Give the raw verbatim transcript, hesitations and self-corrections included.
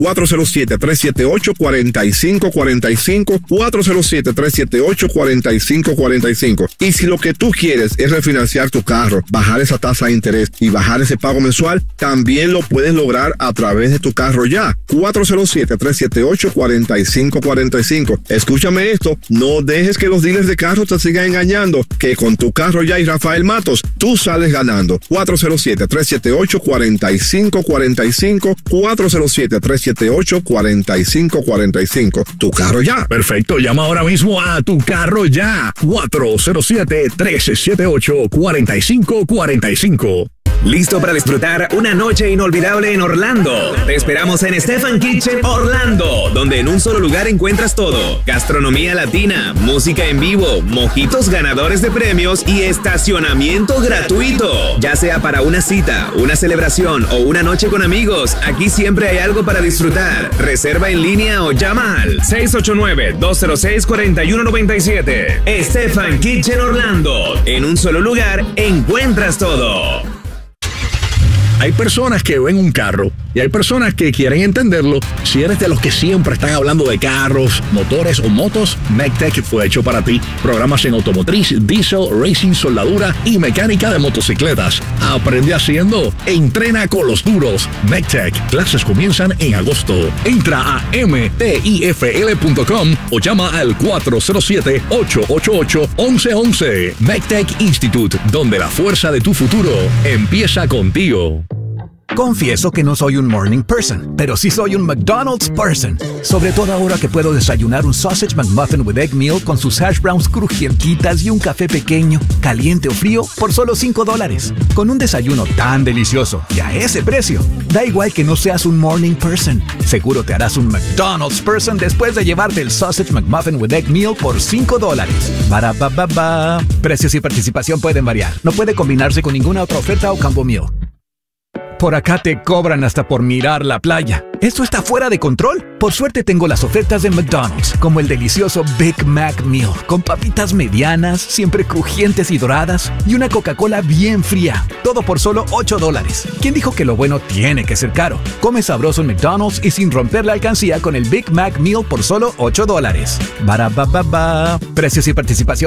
cuatro cero siete, tres siete ocho, cuatro cinco cuatro cinco, cuatro cero siete, tres siete ocho, cuatro cinco cuatro cinco. Y si lo que tú quieres es refinanciar tu carro, bajar esa tasa de interés y bajar ese pago mensual, también lo puedes lograr a través de Tu Carro Ya. cuatro cero siete, tres siete ocho, cuatro cinco cuatro cinco. Escúchame esto, no dejes que los dealers de carros te sigan engañando, que con Tu Carro Ya y Rafael Matos, tú sales ganando. cuatro cero siete, tres siete ocho, cuatro cinco cuatro cinco, cuatro cero siete, tres siete ocho, cuatro cinco cuatro cinco. Tu Carro Ya. Perfecto, llama ahora mismo a Tu Carro Ya. cuatro cero siete, tres siete ocho, cuatro cinco cuatro cinco. ¿Listo para disfrutar una noche inolvidable en Orlando? Te esperamos en Stefan Kitchen Orlando, donde en un solo lugar encuentras todo: gastronomía latina, música en vivo, mojitos ganadores de premios y estacionamiento gratuito. Ya sea para una cita, una celebración o una noche con amigos, aquí siempre hay algo para disfrutar. Reserva en línea o llama al seis ocho nueve, dos cero seis, cuatro uno nueve siete. Stefan Kitchen Orlando, en un solo lugar encuentras todo. Hay personas que ven un carro y hay personas que quieren entenderlo. Si eres de los que siempre están hablando de carros, motores o motos, MECTEC fue hecho para ti. Programas en automotriz, diesel, racing, soldadura y mecánica de motocicletas. Aprende haciendo, entrena con los duros. MECTEC. Clases comienzan en agosto. Entra a M T I F L punto com o llama al cuatro cero siete, ocho ocho ocho, once once. MECTEC Institute, donde la fuerza de tu futuro empieza contigo. Confieso que no soy un morning person, pero sí soy un McDonald's person. Sobre todo ahora que puedo desayunar un Sausage McMuffin with Egg Meal con sus hash browns crujientitas y un café pequeño, caliente o frío, por solo cinco dólares. Con un desayuno tan delicioso y a ese precio, da igual que no seas un morning person. Seguro te harás un McDonald's person después de llevarte el Sausage McMuffin with Egg Meal por cinco dólares. Bara ba ba ba. Precios y participación pueden variar. No puede combinarse con ninguna otra oferta o combo meal. Por acá te cobran hasta por mirar la playa. ¿Esto está fuera de control? Por suerte tengo las ofertas de McDonald's, como el delicioso Big Mac Meal, con papitas medianas, siempre crujientes y doradas, y una Coca-Cola bien fría. Todo por solo ocho dólares. ¿Quién dijo que lo bueno tiene que ser caro? Come sabroso en McDonald's y sin romper la alcancía con el Big Mac Meal por solo ocho dólares. Bara ba ba ba. Precios y participación